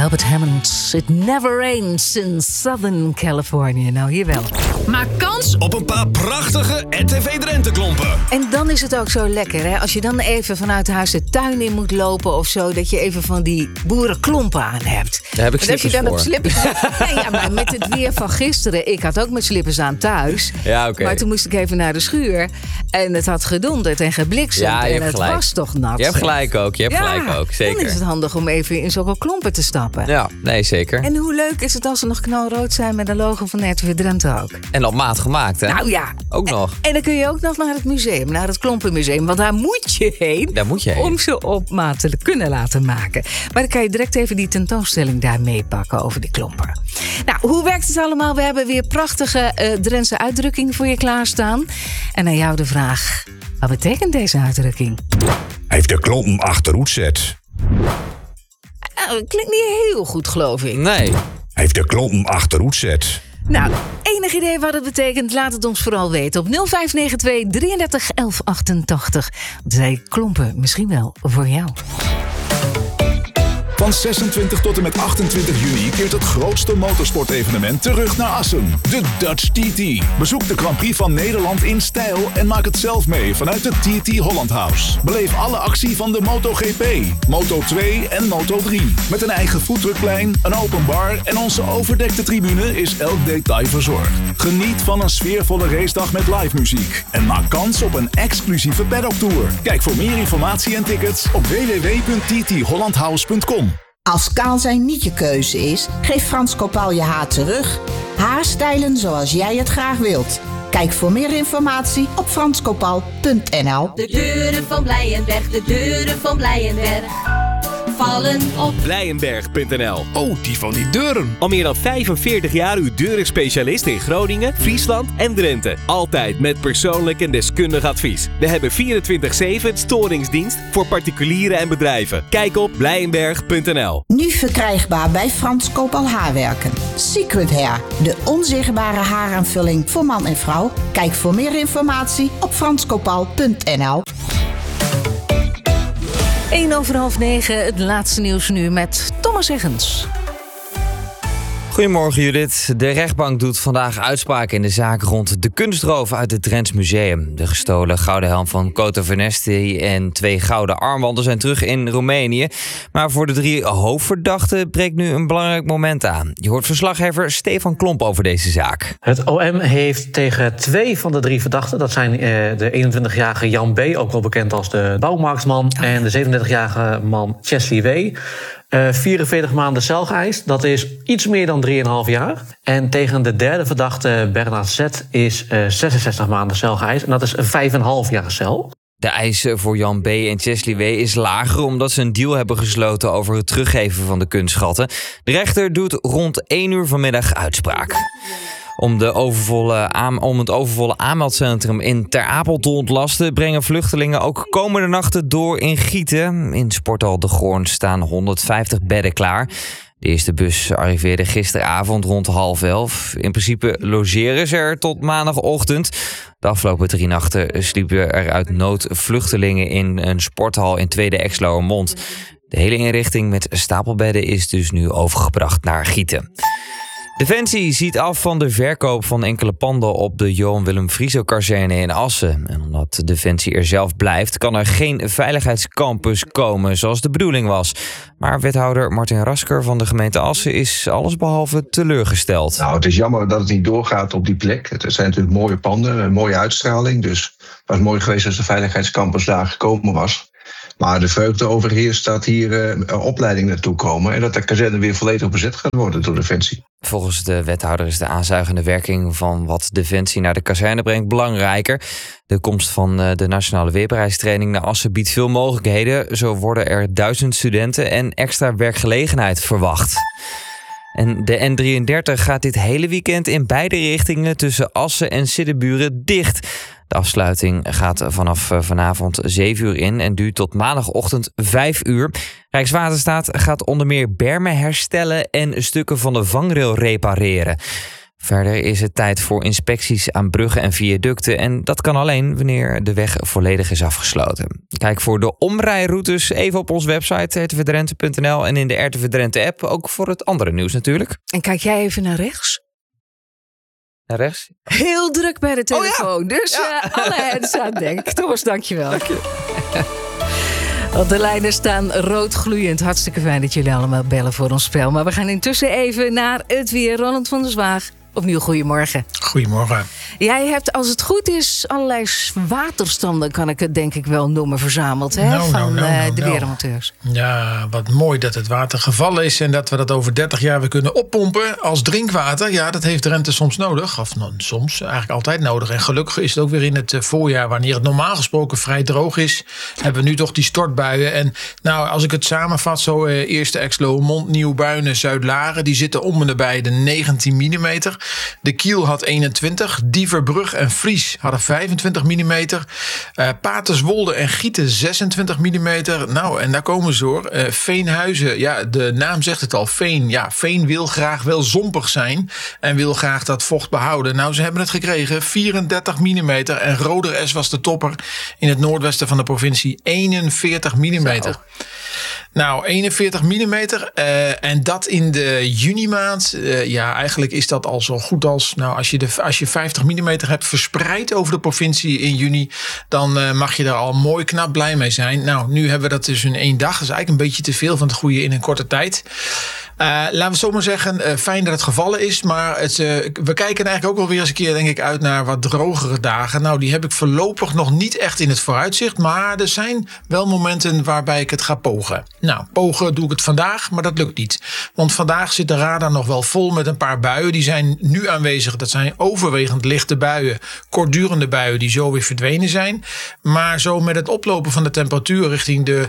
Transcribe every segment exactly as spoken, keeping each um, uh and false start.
Albert Hammond. It never rains in Southern California. Nou, hier wel. Maak kans op een paar prachtige R T V Drenthe-klompen. En dan is het ook zo lekker, hè? Als je dan even vanuit huis de tuin in moet lopen of zo, dat je even van die boerenklompen aan hebt. Daar heb ik en slippers als je dan voor. op slippers... nee, ja, maar met het weer van gisteren, ik had ook met slippers aan thuis. Ja, oké. Okay. Maar toen moest ik even naar de schuur en het had gedonderd en gebliksemd. Ja, je en hebt het gelijk. was toch nat. Je hebt gelijk ook, je hebt ja, gelijk ook, zeker. Dan is het handig om even in zulke klompen te stappen. Ja, nee, zeker. En hoe leuk is het als ze nog knalrood zijn met een logo van R T V Drenthe ook. En op maat gemaakt, hè? Nou ja. Ook nog. En, en dan kun je ook nog naar het museum, naar het Klompenmuseum. Want daar moet je heen. Daar moet je heen. Om ze op maat te kunnen laten maken. Maar dan kan je direct even die tentoonstelling daar meepakken over die klompen. Nou, hoe werkt het allemaal? We hebben weer prachtige uh, Drentse uitdrukking voor je klaarstaan. En aan jou de vraag, wat betekent deze uitdrukking? Hij heeft de klompen achterhoed zet. Nou, dat klinkt niet heel goed, geloof ik. Nee. Hij heeft de klompen achterhoed zet. Nou, enig idee wat het betekent? Laat het ons vooral weten op nul vijf negen twee drieëndertig elf achtentachtig. Want zij klompen misschien wel voor jou. Van zesentwintig tot en met achtentwintig juni keert het grootste motorsportevenement terug naar Assen. De Dutch T T. Bezoek de Grand Prix van Nederland in stijl en maak het zelf mee vanuit de T T Holland House. Beleef alle actie van de MotoGP, Moto twee en Moto drie. Met een eigen foodtruckplein, een open bar en onze overdekte tribune is elk detail verzorgd. Geniet van een sfeervolle racedag met live muziek. En maak kans op een exclusieve paddock-tour. Kijk voor meer informatie en tickets op w w w punt t t hollandhouse punt com. Als kaal zijn niet je keuze is, geef Frans Kopal je haar terug. Haarstijlen zoals jij het graag wilt. Kijk voor meer informatie op frans kopal punt n l. De deuren van Blijenberg, de deuren van Blijenberg vallen op Blijenberg punt n l. Oh, die van die deuren. Al meer dan vijfenveertig jaar uw deurenspecialist in Groningen, Friesland en Drenthe. Altijd met persoonlijk en deskundig advies. We hebben vierentwintig zeven storingsdienst voor particulieren en bedrijven. Kijk op Blijenberg punt n l. Nu verkrijgbaar bij Frans Kopal Haarwerken. Secret Hair, de onzichtbare haaraanvulling voor man en vrouw. Kijk voor meer informatie op frans kopal punt n l. één over half negen, het laatste nieuws nu met Thomas Eggens. Goedemorgen Judith. De rechtbank doet vandaag uitspraak in de zaak rond de kunstroof uit het Drents Museum. De gestolen gouden helm van Coto Vernesti en twee gouden armbanden zijn terug in Roemenië. Maar voor de drie hoofdverdachten breekt nu een belangrijk moment aan. Je hoort verslaggever Stefan Klomp over deze zaak. Het O M heeft tegen twee van de drie verdachten, dat zijn uh, de eenentwintigjarige Jan B., ook wel bekend als de bouwmarktman, en de zevenendertigjarige man Chesley W., Uh, vierenveertig maanden cel geëist. Dat is iets meer dan drieënhalf jaar. En tegen de derde verdachte, Bernard Z., is uh, zesenzestig maanden cel geëist. En dat is een vijf en een half jaar cel. De eis voor Jan B. en Chesley W. is lager omdat ze een deal hebben gesloten over het teruggeven van de kunstschatten. De rechter doet rond één uur vanmiddag uitspraak. Om, de overvolle aan, om het overvolle aanmeldcentrum in Ter Apel te ontlasten, brengen vluchtelingen ook komende nachten door in Gieten. In Sporthal De Goorn staan honderdvijftig bedden klaar. De eerste bus arriveerde gisteravond rond half elf. In principe logeren ze er tot maandagochtend. De afgelopen drie nachten sliepen er uit nood vluchtelingen in een sporthal in Tweede Exloërmond. De hele inrichting met stapelbedden is dus nu overgebracht naar Gieten. Defensie ziet af van de verkoop van enkele panden op de Johan Willem Frieso-kazerne in Assen. En omdat Defensie er zelf blijft, kan er geen veiligheidscampus komen zoals de bedoeling was. Maar wethouder Martin Rasker van de gemeente Assen is allesbehalve teleurgesteld. Nou, het is jammer dat het niet doorgaat op die plek. Het zijn natuurlijk mooie panden, een mooie uitstraling. Dus het was mooi geweest als de veiligheidscampus daar gekomen was. Maar de vreugde overheerst dat hier uh, opleidingen naartoe komen en dat de kazerne weer volledig bezet gaat worden door Defensie. Volgens de wethouder is de aanzuigende werking van wat Defensie naar de kazerne brengt belangrijker. De komst van de Nationale Weerbaarheidstraining naar Assen biedt veel mogelijkheden. Zo worden er duizend studenten en extra werkgelegenheid verwacht. En de N drieëndertig gaat dit hele weekend in beide richtingen tussen Assen en Siddeburen dicht. De afsluiting gaat vanaf vanavond zeven uur in en duurt tot maandagochtend vijf uur. Rijkswaterstaat gaat onder meer bermen herstellen en stukken van de vangrail repareren. Verder is het tijd voor inspecties aan bruggen en viaducten. En dat kan alleen wanneer de weg volledig is afgesloten. Kijk voor de omrijroutes even op onze website r t v drenthe punt n l en in de R T V Drenthe app. Ook voor het andere nieuws natuurlijk. En kijk jij even naar rechts? Naar rechts? Heel druk bij de telefoon. Oh ja. Dus Ja. uh, alle hands aan dek. Thomas, dankjewel. Dank je. Want de lijnen staan rood gloeiend. Hartstikke fijn dat jullie allemaal bellen voor ons spel. Maar we gaan intussen even naar het weer. Roland van der Zwaag. Opnieuw goedemorgen. Goedemorgen. Jij hebt, als het goed is, allerlei waterstanden, kan ik het denk ik wel noemen, verzameld hè? Nou, van nou, nou, uh, nou, de nou. weeramateurs. Ja, wat mooi dat het water gevallen is en dat we dat over dertig jaar weer kunnen oppompen als drinkwater. Ja, dat heeft Drenthe soms nodig. Of nou, soms, eigenlijk altijd nodig. En gelukkig is het ook weer in het voorjaar, wanneer het normaal gesproken vrij droog is, hebben we nu toch die stortbuien. En nou, als ik het samenvat, zo eh, Eerste Exloërmond, Nieuwbuinen, Zuidlaren, die zitten om en nabij de negentien millimeter. De Kiel had eenentwintig. Dieverbrug en Fries hadden vijfentwintig millimeter. Uh, Paterswolde en Gieten zesentwintig millimeter. Nou, en daar komen ze hoor. Uh, Veenhuizen, ja, de naam zegt het al. Veen, ja, Veen wil graag wel zompig zijn. En wil graag dat vocht behouden. Nou, ze hebben het gekregen. vierendertig millimeter. En Roder S was de topper in het noordwesten van de provincie. eenenveertig millimeter. Zo. Nou, eenenveertig millimeter. Uh, en dat in de juni maand. Uh, ja, eigenlijk is dat al zo goed als... Nou, als je, de, als je vijftig millimeter hebt verspreid over de provincie in juni, dan uh, mag je daar al mooi knap blij mee zijn. Nou, nu hebben we dat dus in één dag. Dat is eigenlijk een beetje te veel van het goede in een korte tijd. Uh, laten we zomaar zeggen, uh, fijn dat het gevallen is. Maar het, uh, we kijken eigenlijk ook wel weer eens een keer, denk ik, uit naar wat drogere dagen. Nou, die heb ik voorlopig nog niet echt in het vooruitzicht. Maar er zijn wel momenten waarbij ik het ga pogen. Nou, pogen doe ik het vandaag, maar dat lukt niet. Want vandaag zit de radar nog wel vol met een paar buien. Die zijn nu aanwezig. Dat zijn overwegend lichte buien. Kortdurende buien die zo weer verdwenen zijn. Maar zo met het oplopen van de temperatuur richting de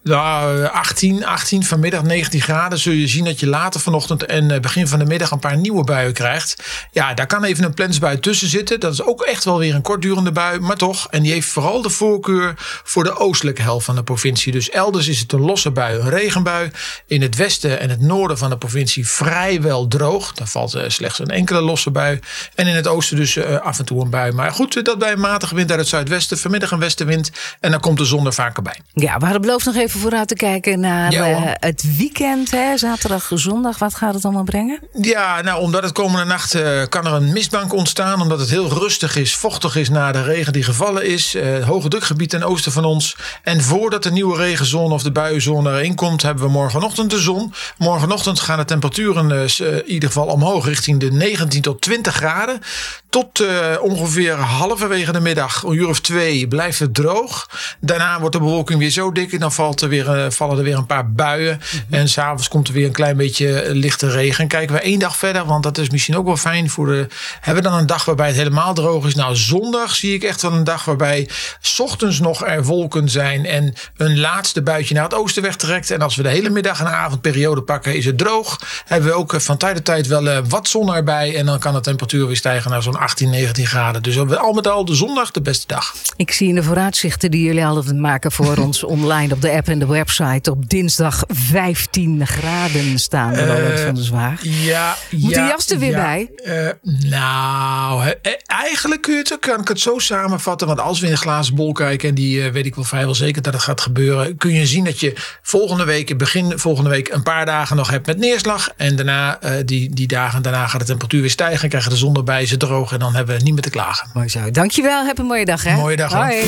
uh, achttien, achttien, vanmiddag negentien graden, zul je zien dat je later vanochtend en begin van de middag een paar nieuwe buien krijgt. Ja, daar kan even een plensbui tussen zitten. Dat is ook echt wel weer een kortdurende bui, maar toch. En die heeft vooral de voorkeur voor de oostelijke helft van de provincie. Dus elders is het een losse bui, een regenbui. In het westen en het noorden van de provincie vrijwel droog. Daar valt uh, slechts een enkele losse bui. En in het oosten dus uh, af en toe een bui. Maar goed, dat bij een matige wind uit het zuidwesten. Vanmiddag een westenwind. En dan komt de zon er vaker bij. Ja, we hadden beloofd nog even vooruit te kijken naar ja, uh, het weekend. Hè? Zaterdag, zondag. Wat gaat het allemaal brengen? Ja, nou, omdat het komende nacht uh, kan er een mistbank ontstaan. Omdat het heel rustig is, vochtig is na de regen die gevallen is. Uh, het hoge drukgebied ten oosten van ons. En voordat de nieuwe regenzone of de buienzone erin komt, hebben we morgenochtend de zon. Morgenochtend gaan de temperaturen uh, in ieder geval omhoog richting de negentien tot twintig graden. Tot uh, ongeveer halverwege de middag, een uur of twee, blijft het droog. Daarna wordt de bewolking weer zo dik en dan valt er weer, uh, vallen er weer een paar buien. Mm-hmm. En s'avonds komt er weer een klein beetje lichte regen. Kijken we één dag verder, want dat is misschien ook wel fijn. Voor de, hebben we dan een dag waarbij het helemaal droog is? Nou, zondag zie ik echt wel een dag waarbij 's ochtends nog er wolken zijn en een laatste buitje naar het oosten wegtrekt. En als we de hele middag en avondperiode pakken, is het droog. Hebben we ook van tijd tot tijd wel uh, wat zon erbij. En dan kan de temperatuur weer stijgen naar zo'n achttien, negentien graden. Dus al met al de zondag de beste dag. Ik zie in de vooruitzichten die jullie altijd maken voor ons online op de app en de website op dinsdag vijftien graden staan. Uh, Roland van der Zwaag. Ja, Moet ja, de jas er weer ja, bij? Uh, nou, he, eigenlijk kun je het, kan ik het zo samenvatten. Want als we in een glazen bol kijken, en die uh, weet ik wel vrijwel zeker dat het gaat gebeuren, kun je zien dat je volgende week, begin volgende week, een paar dagen nog hebt met neerslag. En daarna, uh, die, die dagen daarna gaat de temperatuur weer stijgen. Krijgen de zon erbij, is het droog en dan hebben we niet meer te klagen. Mooi zo. Dankjewel. Heb een mooie dag, hè? Mooie dag. Hoi.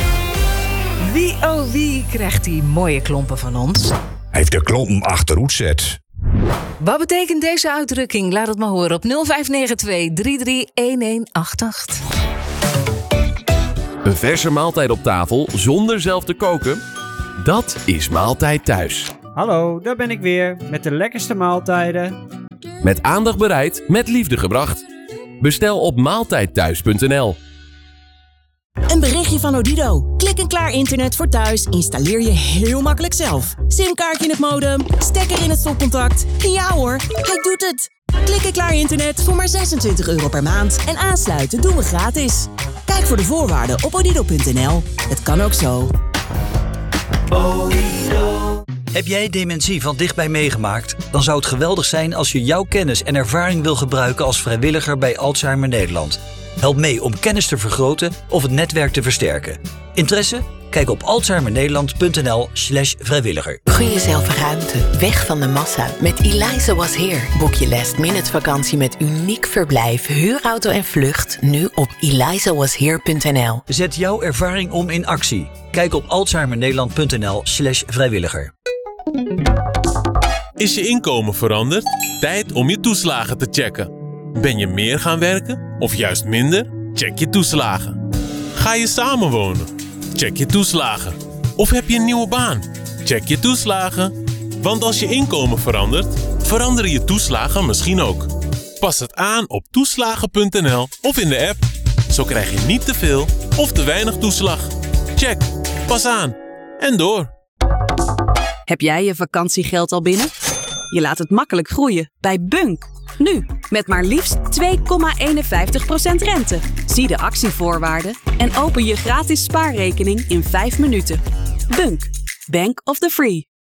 Wie oh wie krijgt die mooie klompen van ons? Hij heeft de klompen achterhoed zet. Wat betekent deze uitdrukking? Laat het maar horen op nul vijf negen twee drie drie een een acht acht. Een verse maaltijd op tafel zonder zelf te koken? Dat is Maaltijd Thuis. Hallo, daar ben ik weer met de lekkerste maaltijden. Met aandacht bereid, met liefde gebracht. Bestel op maaltijdthuis punt n l. Een berichtje van Odido. Klik en klaar internet voor thuis installeer je heel makkelijk zelf. Simkaartje in het modem, stekker in het stopcontact. Ja hoor, hij doet het. Klik en klaar internet voor maar zesentwintig euro per maand. En aansluiten doen we gratis. Kijk voor de voorwaarden op odido punt n l. Het kan ook zo. Odido. Heb jij dementie van dichtbij meegemaakt? Dan zou het geweldig zijn als je jouw kennis en ervaring wil gebruiken als vrijwilliger bij Alzheimer Nederland. Help mee om kennis te vergroten of het netwerk te versterken. Interesse? Kijk op alzheimernederland.nl slash vrijwilliger. Gun jezelf ruimte, weg van de massa. Met Eliza Was Here boek je last minute vakantie met uniek verblijf, huurauto en vlucht nu op eliza was here punt n l. Zet jouw ervaring om in actie. Kijk op alzheimernederland.nl slash vrijwilliger. Is je inkomen veranderd? Tijd om je toeslagen te checken. Ben je meer gaan werken of juist minder? Check je toeslagen. Ga je samenwonen? Check je toeslagen. Of heb je een nieuwe baan? Check je toeslagen. Want als je inkomen verandert, veranderen je toeslagen misschien ook. Pas het aan op toeslagen punt n l of in de app. Zo krijg je niet te veel of te weinig toeslag. Check. Pas aan. En door. Heb jij je vakantiegeld al binnen? Je laat het makkelijk groeien bij Bunk. Nu, met maar liefst twee komma eenenvijftig procent rente. Zie de actievoorwaarden en open je gratis spaarrekening in vijf minuten. Bunk. Bank of the Free.